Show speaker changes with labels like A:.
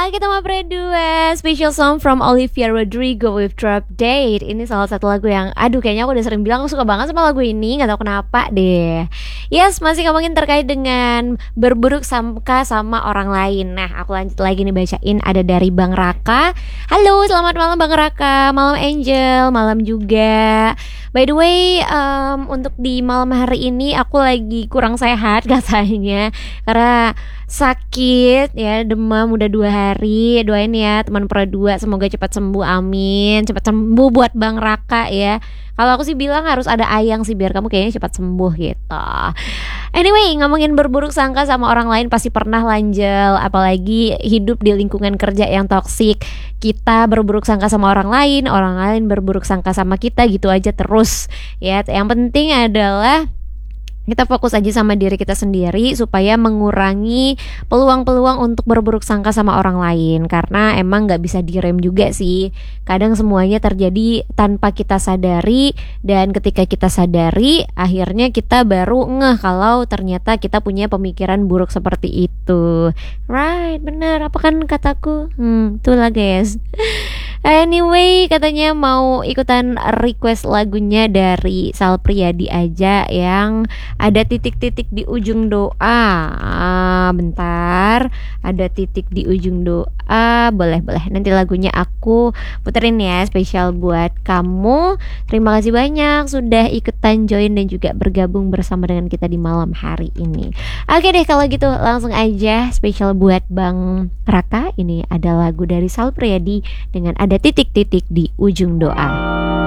A: Kita mau berdua special song from Olivia Rodrigo with Drop Date. Ini salah satu lagu yang kayaknya aku udah sering bilang aku suka banget sama lagu ini, gak tahu kenapa deh. Yes, masih ngomongin terkait dengan berburuk sangka sama orang lain. Nah, aku lanjut lagi nih bacain. Ada dari Bang Raka. Halo, selamat malam Bang Raka. Malam Angel, malam juga. By the way, untuk di malam hari ini aku lagi kurang sehat katanya, karena sakit ya, demam udah 2 hari. Doain ya teman Pro 2, semoga cepat sembuh, amin. Cepat sembuh buat Bang Raka ya. Kalau aku sih bilang harus ada ayang sih biar kamu kayaknya cepat sembuh gitu. Anyway, ngomongin berburuk sangka sama orang lain pasti pernah Lanjel, apalagi hidup di lingkungan kerja yang toksik. Kita berburuk sangka sama orang lain berburuk sangka sama kita, gitu aja terus ya. Yang penting adalah kita fokus aja sama diri kita sendiri supaya mengurangi peluang-peluang untuk berburuk sangka sama orang lain. Karena emang gak bisa direm juga sih. Kadang semuanya terjadi tanpa kita sadari, dan ketika kita sadari akhirnya kita baru ngeh kalau ternyata kita punya pemikiran buruk seperti itu. Right, benar, apa kan kataku? Itulah guys. Anyway, katanya mau ikutan request lagunya dari Sal Priadi aja yang ada titik-titik di ujung doa. Bentar, ada titik di ujung doa. Boleh. Nanti lagunya aku puterin ya, spesial buat kamu. Terima kasih banyak sudah ikutan join dan juga bergabung bersama dengan kita di malam hari ini. Oke deh, kalau gitu langsung aja spesial buat Bang Raka. Ini ada lagu dari Sal Priadi dengan ada titik-titik di ujung doa.